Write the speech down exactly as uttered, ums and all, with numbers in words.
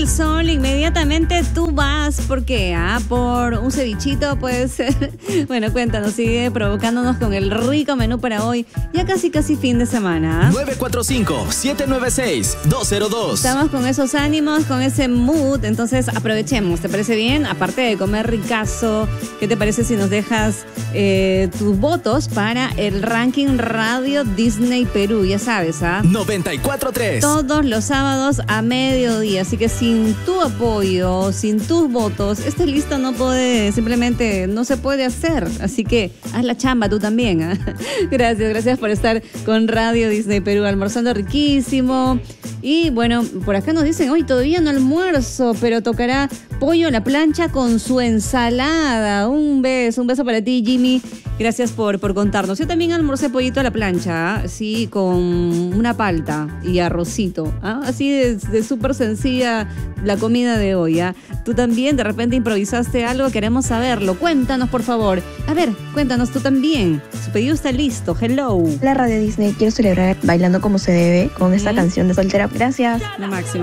sol, inmediatamente tú vas, ¿por qué? Ah, por un cevichito puede ser. Bueno, cuéntanos, sigue provocándonos con el rico menú para hoy, ya casi casi fin de semana. ¿Ah? nueve cuatro cinco, siete nueve seis, dos cero dos. Estamos con esos ánimos, con ese mood, entonces aprovechemos, ¿te parece bien? Aparte de comer ricazo, ¿qué te parece si nos dejas eh, tus votos para el ranking Radio Disney Perú? Ya sabes, ¿ah? noventa y cuatro tres. Todos los sábados a mediodía, así que sin tu apoyo, sin tus votos, esta lista no puede, simplemente no se puede hacer, así que haz la chamba tú también, ¿eh? Gracias, gracias por estar con Radio Disney Perú, almorzando riquísimo. Y bueno, por acá nos dicen, hoy todavía no almuerzo, pero tocará pollo a la plancha con su ensalada. Un beso, un beso para ti, Jimmy. Gracias por, por contarnos. Yo también almorcé pollito a la plancha, ¿eh? Sí, con una palta y arrocito, ¿eh? Así de, de súper sencilla la comida de hoy, ¿eh? Tú también de repente improvisaste algo, queremos saberlo. Cuéntanos, por favor. A ver, cuéntanos tú también. Su pedido está listo. Hello. La Radio Disney, quiero celebrar bailando como se debe con esta ¿Mm? canción de soltera. Gracias. Lo máximo.